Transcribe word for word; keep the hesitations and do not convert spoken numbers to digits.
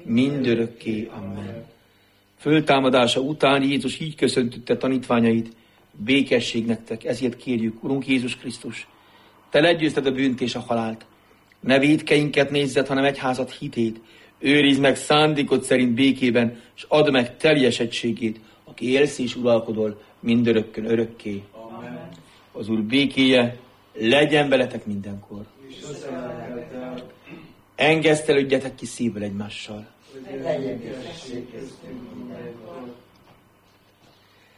mindörökké. Amen. Föltámadása után Jézus így köszöntötte tanítványait: békesség nektek, ezért kérjük, Urunk Jézus Krisztus, te legyőzted a bűnt és a halált. Ne vétkeinket nézzed, hanem egyházad hitét. Őrizd meg szándékod szerint békében, és add meg teljes egységét, aki élsz és uralkodol mindörökkön örökké. Amen. Az Úr békéje legyen veletek mindenkor. Engesztelődjetek ki szívvel egymással.